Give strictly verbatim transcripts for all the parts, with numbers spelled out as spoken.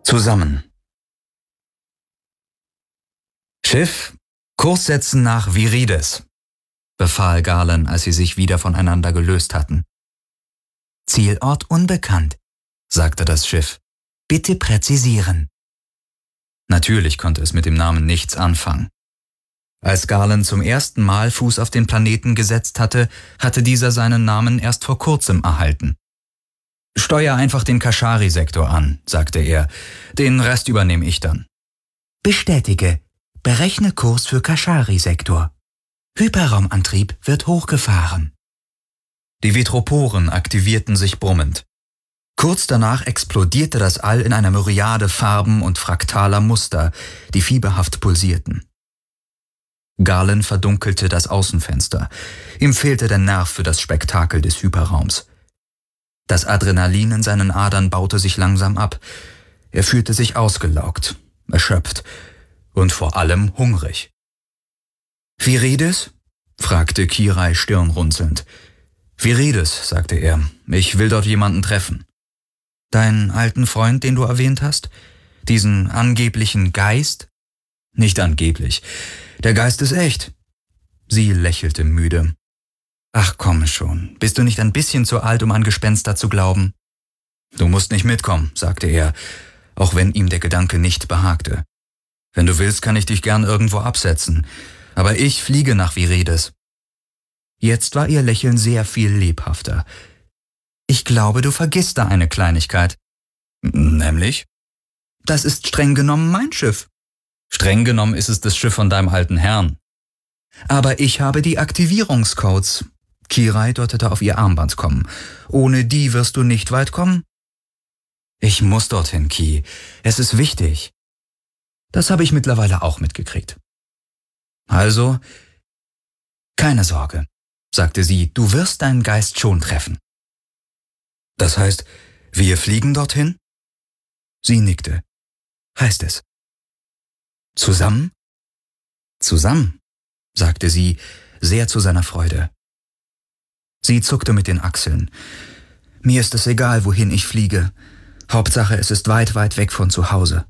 Zusammen. Schiff, Kurs setzen nach Viridis, befahl Galen, als sie sich wieder voneinander gelöst hatten. Zielort unbekannt, sagte das Schiff. Bitte präzisieren. Natürlich konnte es mit dem Namen nichts anfangen. Als Galen zum ersten Mal Fuß auf den Planeten gesetzt hatte, hatte dieser seinen Namen erst vor kurzem erhalten. »Steuer einfach den Kashari-Sektor an«, sagte er. »Den Rest übernehme ich dann.« »Bestätige. Berechne Kurs für Kashari-Sektor. Hyperraumantrieb wird hochgefahren.« Die Vitroporen aktivierten sich brummend. Kurz danach explodierte das All in einer Myriade Farben und fraktaler Muster, die fieberhaft pulsierten. Galen verdunkelte das Außenfenster. Ihm fehlte der Nerv für das Spektakel des Hyperraums. Das Adrenalin in seinen Adern baute sich langsam ab. Er fühlte sich ausgelaugt, erschöpft und vor allem hungrig. »Viridis?« fragte Kirai stirnrunzelnd. »Viridis«, sagte er. »Ich will dort jemanden treffen.« »Deinen alten Freund, den du erwähnt hast? Diesen angeblichen Geist?« »Nicht angeblich. Der Geist ist echt.« Sie lächelte müde. »Ach komm schon, bist du nicht ein bisschen zu alt, um an Gespenster zu glauben?« »Du musst nicht mitkommen«, sagte er, auch wenn ihm der Gedanke nicht behagte. »Wenn du willst, kann ich dich gern irgendwo absetzen, aber ich fliege nach Viridis.« Jetzt war ihr Lächeln sehr viel lebhafter. »Ich glaube, du vergisst da eine Kleinigkeit.« »Nämlich?« »Das ist streng genommen mein Schiff.« »Streng genommen ist es das Schiff von deinem alten Herrn.« »Aber ich habe die Aktivierungscodes.« Kirai deutete auf ihr Armband kommen. »Ohne die wirst du nicht weit kommen.« »Ich muss dorthin, Ki. Es ist wichtig.« »Das habe ich mittlerweile auch mitgekriegt.« »Also, keine Sorge«, sagte sie, »du wirst deinen Geist schon treffen.« »Das heißt, wir fliegen dorthin?« Sie nickte. »Heißt es.« »Zusammen?« »Zusammen«, sagte sie, sehr zu seiner Freude. Sie zuckte mit den Achseln. »Mir ist es egal, wohin ich fliege. Hauptsache, es ist weit, weit weg von zu Hause.«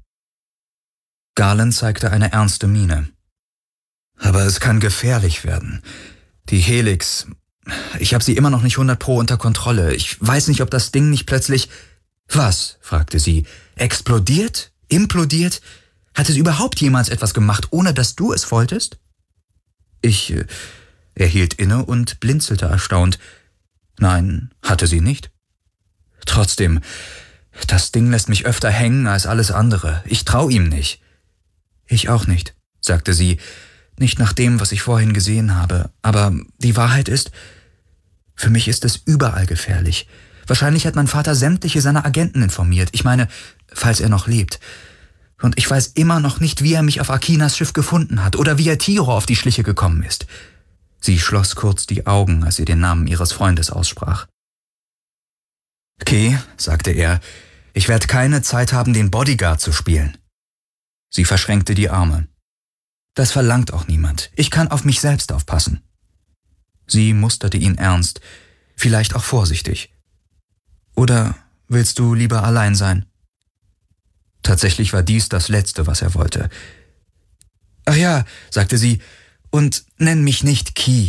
Galen zeigte eine ernste Miene. »Aber es kann gefährlich werden. Die Helix, ich habe sie immer noch nicht hundert Pro unter Kontrolle. Ich weiß nicht, ob das Ding nicht plötzlich...« »Was?« fragte sie. »Explodiert? Implodiert? Hat es überhaupt jemals etwas gemacht, ohne dass du es wolltest?« Ich... Äh, er hielt inne und blinzelte erstaunt. »Nein, hatte sie nicht.« »Trotzdem, das Ding lässt mich öfter hängen als alles andere. Ich trau ihm nicht.« »Ich auch nicht«, sagte sie. »Nicht nach dem, was ich vorhin gesehen habe. Aber die Wahrheit ist, für mich ist es überall gefährlich. Wahrscheinlich hat mein Vater sämtliche seiner Agenten informiert. Ich meine, falls er noch lebt. Und ich weiß immer noch nicht, wie er mich auf Akinas Schiff gefunden hat oder wie er Tiro auf die Schliche gekommen ist.« Sie schloss kurz die Augen, als sie den Namen ihres Freundes aussprach. »Ki«, sagte er, »ich werde keine Zeit haben, den Bodyguard zu spielen.« Sie verschränkte die Arme. »Das verlangt auch niemand. Ich kann auf mich selbst aufpassen.« Sie musterte ihn ernst, vielleicht auch vorsichtig. »Oder willst du lieber allein sein?« Tatsächlich war dies das Letzte, was er wollte. »Ach ja«, sagte sie, »und nenn mich nicht Ki.«